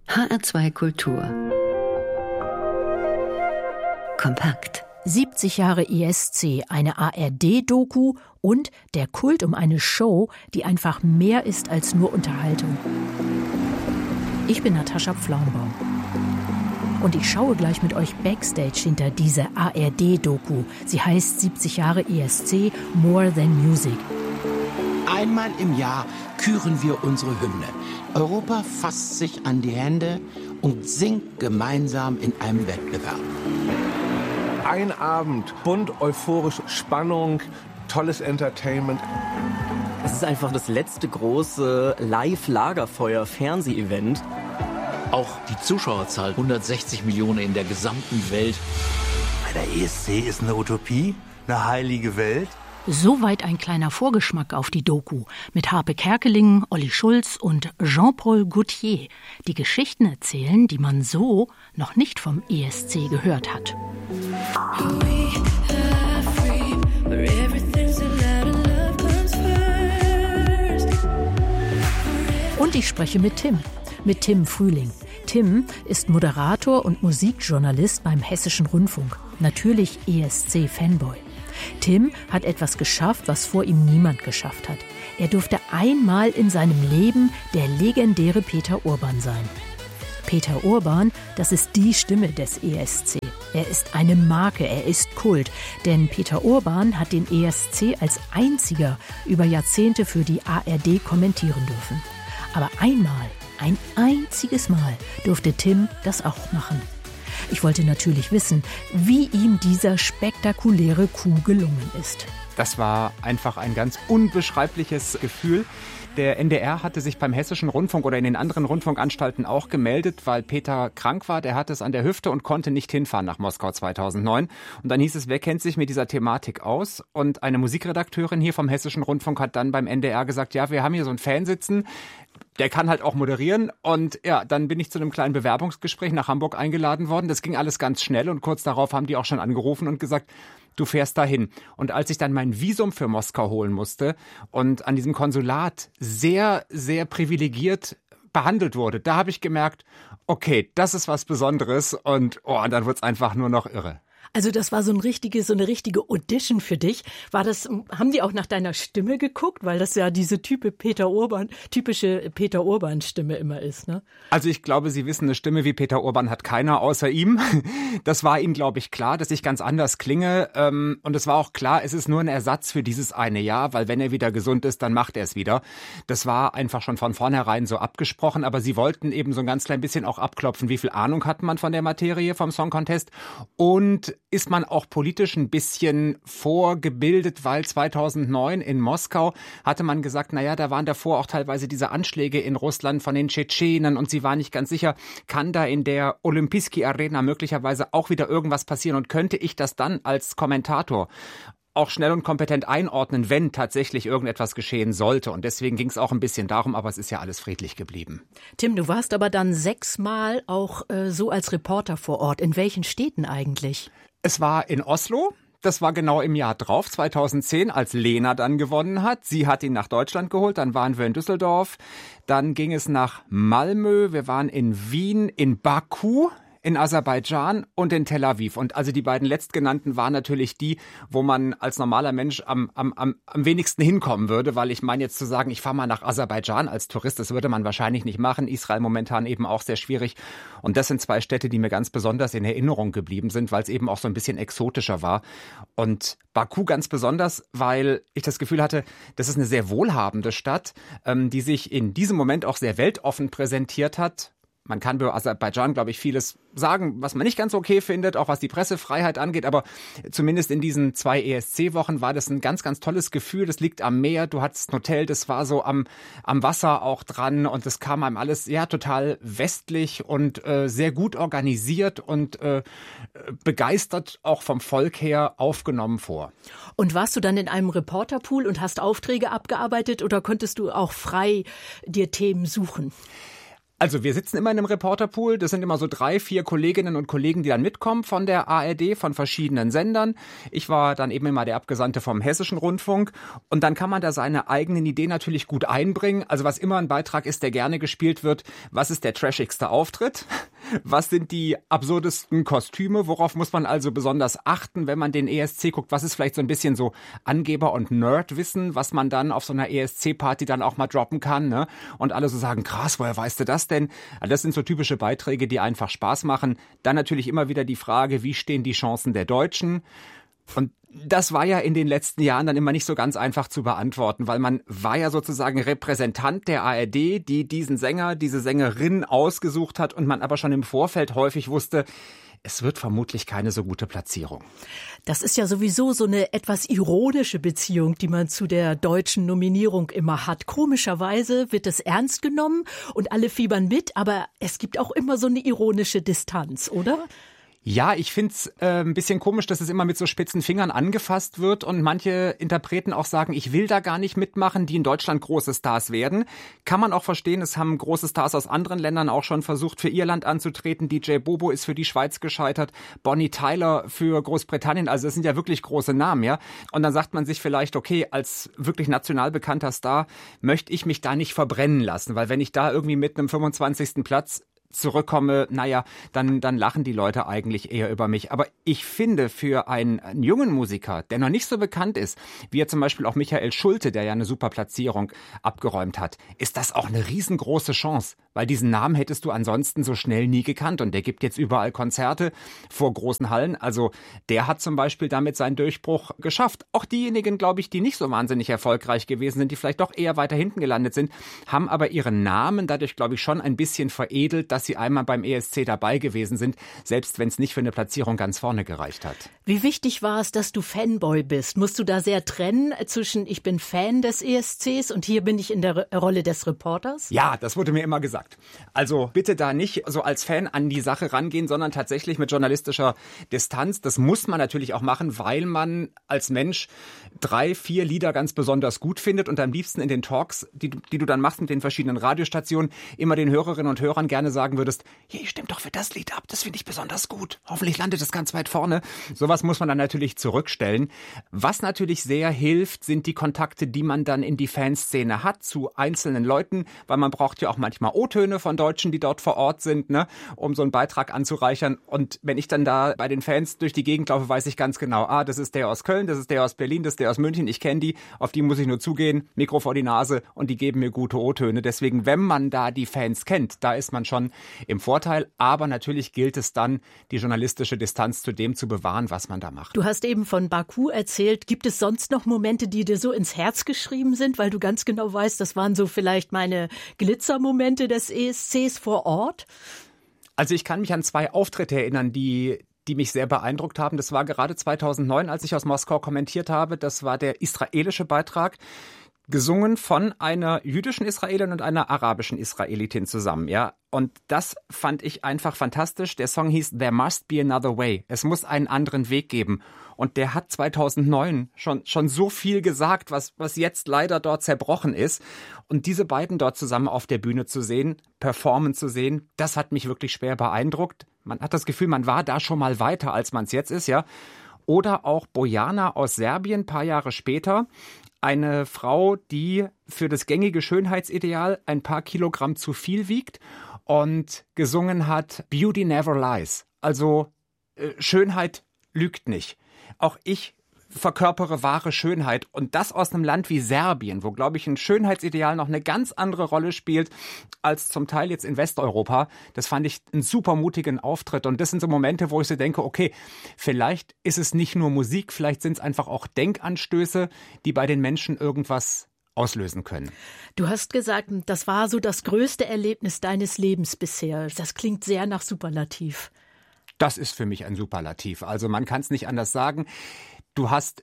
HR2 Kultur. Kompakt. 70 Jahre ESC, eine ARD-Doku und der Kult um eine Show, die einfach mehr ist als nur Unterhaltung. Ich bin Natascha Pflaumbaum. Und ich schaue gleich mit euch Backstage hinter diese ARD-Doku. Sie heißt 70 Jahre ESC, More Than Music. Einmal im Jahr küren wir unsere Hymne. Europa fasst sich an die Hände und singt gemeinsam in einem Wettbewerb. Ein Abend, bunt, euphorisch, Spannung, tolles Entertainment. Es ist einfach das letzte große Live-Lagerfeuer-Fernseh-Event. Auch die Zuschauerzahl, 160 Millionen in der gesamten Welt. Der ESC ist eine Utopie, eine heilige Welt. Soweit ein kleiner Vorgeschmack auf die Doku mit Harpe Kerkeling, Olli Schulz und Jean-Paul Gaultier, die Geschichten erzählen, die man so noch nicht vom ESC gehört hat. Und ich spreche mit Tim Frühling. Tim ist Moderator und Musikjournalist beim Hessischen Rundfunk. Natürlich ESC-Fanboy. Tim hat etwas geschafft, was vor ihm niemand geschafft hat. Er durfte einmal in seinem Leben der legendäre Peter Urban sein. Peter Urban, das ist die Stimme des ESC. Er ist eine Marke, er ist Kult. Denn Peter Urban hat den ESC als einziger über Jahrzehnte für die ARD kommentieren dürfen. Aber einmal, ein einziges Mal, durfte Tim das auch machen. Ich wollte natürlich wissen, wie ihm dieser spektakuläre Coup gelungen ist. Das war einfach ein ganz unbeschreibliches Gefühl. Der NDR hatte sich beim Hessischen Rundfunk oder in den anderen Rundfunkanstalten auch gemeldet, weil Peter krank war. Der hatte es an der Hüfte und konnte nicht hinfahren nach Moskau 2009. Und dann hieß es, wer kennt sich mit dieser Thematik aus? Und eine Musikredakteurin hier vom Hessischen Rundfunk hat dann beim NDR gesagt, ja, wir haben hier so einen Fan sitzen, der kann halt auch moderieren. Und ja, dann bin ich zu einem kleinen Bewerbungsgespräch nach Hamburg eingeladen worden. Das ging alles ganz schnell und kurz darauf haben die auch schon angerufen und gesagt, du fährst dahin. Und als ich dann mein Visum für Moskau holen musste und an diesem Konsulat sehr, sehr privilegiert behandelt wurde, da habe ich gemerkt, okay, das ist was Besonderes und dann wird es einfach nur noch irre. Also das war so eine richtige Audition für dich. Haben die auch nach deiner Stimme geguckt, weil das ja diese typische Peter Urban Stimme immer ist, ne? Also ich glaube, Sie wissen, eine Stimme wie Peter Urban hat keiner außer ihm. Das war ihm, glaube ich, klar, dass ich ganz anders klinge. Und es war auch klar, es ist nur ein Ersatz für dieses eine Jahr, weil wenn er wieder gesund ist, dann macht er es wieder. Das war einfach schon von vornherein so abgesprochen. Aber sie wollten eben so ein ganz klein bisschen auch abklopfen, wie viel Ahnung hat man von der Materie vom Song Contest und ist man auch politisch ein bisschen vorgebildet, weil 2009 in Moskau hatte man gesagt, da waren davor auch teilweise diese Anschläge in Russland von den Tschetschenen und sie war nicht ganz sicher, kann da in der Olympijski Arena möglicherweise auch wieder irgendwas passieren und könnte ich das dann als Kommentator auch schnell und kompetent einordnen, wenn tatsächlich irgendetwas geschehen sollte. Und deswegen ging es auch ein bisschen darum, aber es ist ja alles friedlich geblieben. Tim, du warst aber dann 6-mal auch so als Reporter vor Ort. In welchen Städten eigentlich? Es war in Oslo. Das war genau im Jahr drauf, 2010, als Lena dann gewonnen hat. Sie hat ihn nach Deutschland geholt, dann waren wir in Düsseldorf. Dann ging es nach Malmö, wir waren in Wien, in Baku, in Aserbaidschan und in Tel Aviv. Und also die beiden letztgenannten waren natürlich die, wo man als normaler Mensch am wenigsten hinkommen würde, weil ich meine jetzt zu sagen, ich fahre mal nach Aserbaidschan als Tourist, das würde man wahrscheinlich nicht machen. Israel momentan eben auch sehr schwierig. Und das sind zwei Städte, die mir ganz besonders in Erinnerung geblieben sind, weil es eben auch so ein bisschen exotischer war. Und Baku ganz besonders, weil ich das Gefühl hatte, das ist eine sehr wohlhabende Stadt, die sich in diesem Moment auch sehr weltoffen präsentiert hat. Man kann bei Aserbaidschan, glaube ich, vieles sagen, was man nicht ganz okay findet, auch was die Pressefreiheit angeht. Aber zumindest in diesen 2 ESC-Wochen war das ein ganz, ganz tolles Gefühl. Das liegt am Meer, du hattest ein Hotel, das war so am Wasser auch dran. Und das kam einem alles total westlich und sehr gut organisiert und begeistert auch vom Volk her aufgenommen vor. Und warst du dann in einem Reporterpool und hast Aufträge abgearbeitet oder konntest du auch frei dir Themen suchen? Also wir sitzen immer in einem Reporterpool, das sind immer so 3, 4 Kolleginnen und Kollegen, die dann mitkommen von der ARD, von verschiedenen Sendern. Ich war dann eben immer der Abgesandte vom Hessischen Rundfunk und dann kann man da seine eigenen Ideen natürlich gut einbringen. Also was immer ein Beitrag ist, der gerne gespielt wird, was ist der trashigste Auftritt? Was sind die absurdesten Kostüme? Worauf muss man also besonders achten, wenn man den ESC guckt? Was ist vielleicht so ein bisschen so Angeber- und Nerdwissen, was man dann auf so einer ESC-Party dann auch mal droppen kann, ne? Und alle so sagen, krass, woher weißt du das denn? Das sind so typische Beiträge, die einfach Spaß machen. Dann natürlich immer wieder die Frage, wie stehen die Chancen der Deutschen? Und das war ja in den letzten Jahren dann immer nicht so ganz einfach zu beantworten, weil man war ja sozusagen Repräsentant der ARD, die diesen Sänger, diese Sängerin ausgesucht hat und man aber schon im Vorfeld häufig wusste, es wird vermutlich keine so gute Platzierung. Das ist ja sowieso so eine etwas ironische Beziehung, die man zu der deutschen Nominierung immer hat. Komischerweise wird es ernst genommen und alle fiebern mit, aber es gibt auch immer so eine ironische Distanz, oder? Ja, ich find's ein bisschen komisch, dass es immer mit so spitzen Fingern angefasst wird und manche Interpreten auch sagen, ich will da gar nicht mitmachen, die in Deutschland große Stars werden. Kann man auch verstehen, es haben große Stars aus anderen Ländern auch schon versucht, für ihr Land anzutreten. DJ Bobo ist für die Schweiz gescheitert, Bonnie Tyler für Großbritannien, also das sind ja wirklich große Namen, ja. Und dann sagt man sich vielleicht, okay, als wirklich national bekannter Star möchte ich mich da nicht verbrennen lassen, weil wenn ich da irgendwie mit einem 25. Platz zurückkomme, naja, dann lachen die Leute eigentlich eher über mich. Aber ich finde, für einen jungen Musiker, der noch nicht so bekannt ist, wie ja zum Beispiel auch Michael Schulte, der ja eine super Platzierung abgeräumt hat, ist das auch eine riesengroße Chance, weil diesen Namen hättest du ansonsten so schnell nie gekannt und der gibt jetzt überall Konzerte vor großen Hallen. Also der hat zum Beispiel damit seinen Durchbruch geschafft. Auch diejenigen, glaube ich, die nicht so wahnsinnig erfolgreich gewesen sind, die vielleicht doch eher weiter hinten gelandet sind, haben aber ihren Namen dadurch, glaube ich, schon ein bisschen veredelt, dass sie einmal beim ESC dabei gewesen sind, selbst wenn es nicht für eine Platzierung ganz vorne gereicht hat. Wie wichtig war es, dass du Fanboy bist? Musst du da sehr trennen zwischen ich bin Fan des ESCs und hier bin ich in der Rolle des Reporters? Ja, das wurde mir immer gesagt. Also bitte da nicht so als Fan an die Sache rangehen, sondern tatsächlich mit journalistischer Distanz. Das muss man natürlich auch machen, weil man als Mensch 3, 4 Lieder ganz besonders gut findet und am liebsten in den Talks, die du dann machst mit den verschiedenen Radiostationen, immer den Hörerinnen und Hörern gerne sagen würdest, hey, stimmt doch für das Lied ab, das finde ich besonders gut. Hoffentlich landet es ganz weit vorne. Sowas muss man dann natürlich zurückstellen. Was natürlich sehr hilft, sind die Kontakte, die man dann in die Fanszene hat zu einzelnen Leuten, weil man braucht ja auch manchmal O-Töne von Deutschen, die dort vor Ort sind, ne, um so einen Beitrag anzureichern. Und wenn ich dann da bei den Fans durch die Gegend laufe, weiß ich ganz genau, das ist der aus Köln, das ist der aus Berlin, das ist der aus München, ich kenne die, auf die muss ich nur zugehen, Mikro vor die Nase und die geben mir gute O-Töne. Deswegen, wenn man da die Fans kennt, da ist man schon im Vorteil, aber natürlich gilt es dann, die journalistische Distanz zu dem zu bewahren, was man da macht. Du hast eben von Baku erzählt. Gibt es sonst noch Momente, die dir so ins Herz geschrieben sind, weil du ganz genau weißt, das waren so vielleicht meine Glitzermomente des ESCs vor Ort? Also ich kann mich an 2 Auftritte erinnern, die mich sehr beeindruckt haben. Das war gerade 2009, als ich aus Moskau kommentiert habe. Das war der israelische Beitrag, gesungen von einer jüdischen Israelin und einer arabischen Israelitin zusammen, ja. Und das fand ich einfach fantastisch. Der Song hieß There Must Be Another Way. Es muss einen anderen Weg geben. Und der hat 2009 schon so viel gesagt, was jetzt leider dort zerbrochen ist. Und diese beiden dort zusammen auf der Bühne zu sehen, performen zu sehen, das hat mich wirklich schwer beeindruckt. Man hat das Gefühl, man war da schon mal weiter, als man es jetzt ist, ja. Oder auch Bojana aus Serbien, ein paar Jahre später. Eine Frau, die für das gängige Schönheitsideal ein paar Kilogramm zu viel wiegt und gesungen hat Beauty Never Lies. Also Schönheit lügt nicht. Auch ich verkörpere wahre Schönheit und das aus einem Land wie Serbien, wo, glaube ich, ein Schönheitsideal noch eine ganz andere Rolle spielt als zum Teil jetzt in Westeuropa. Das fand ich einen super mutigen Auftritt und das sind so Momente, wo ich so denke, okay, vielleicht ist es nicht nur Musik, vielleicht sind es einfach auch Denkanstöße, die bei den Menschen irgendwas auslösen können. Du hast gesagt, das war so das größte Erlebnis deines Lebens bisher. Das klingt sehr nach Superlativ. Das ist für mich ein Superlativ. Also man kann es nicht anders sagen. Du hast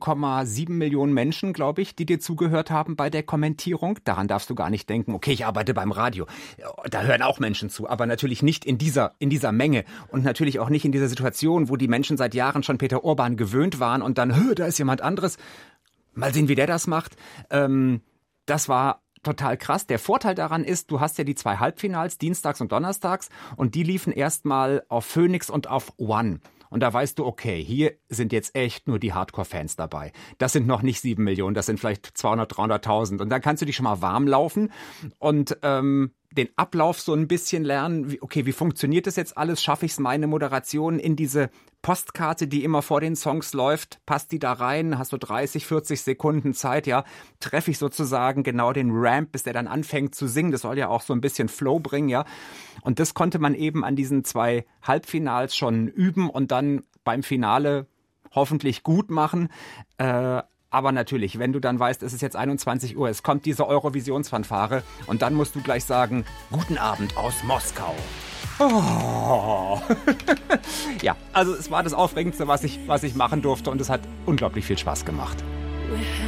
7,7 Millionen Menschen, glaube ich, die dir zugehört haben bei der Kommentierung. Daran darfst du gar nicht denken, okay, ich arbeite beim Radio. Da hören auch Menschen zu, aber natürlich nicht in dieser Menge und natürlich auch nicht in dieser Situation, wo die Menschen seit Jahren schon Peter Orban gewöhnt waren und dann, da ist jemand anderes. Mal sehen, wie der das macht. Das war total krass. Der Vorteil daran ist, du hast ja die 2 Halbfinals, dienstags und donnerstags, und die liefen erstmal auf Phoenix und auf One. Und da weißt du, okay, hier sind jetzt echt nur die Hardcore-Fans dabei. Das sind noch nicht 7 Millionen, das sind vielleicht 200, 300.000. Und dann kannst du dich schon mal warm laufen und den Ablauf so ein bisschen lernen. Wie funktioniert das jetzt alles? Schaffe ich es, meine Moderation in diese Postkarte, die immer vor den Songs läuft? Passt die da rein? Hast du 30, 40 Sekunden Zeit? Ja, treffe ich sozusagen genau den Ramp, bis der dann anfängt zu singen. Das soll ja auch so ein bisschen Flow bringen, ja. Und das konnte man eben an diesen 2 Halbfinals schon üben und dann beim Finale hoffentlich gut machen. Aber natürlich, wenn du dann weißt, es ist jetzt 21 Uhr, es kommt diese Eurovisionsfanfare und dann musst du gleich sagen, guten Abend aus Moskau. Oh. Ja, also es war das Aufregendste, was ich machen durfte, und es hat unglaublich viel Spaß gemacht.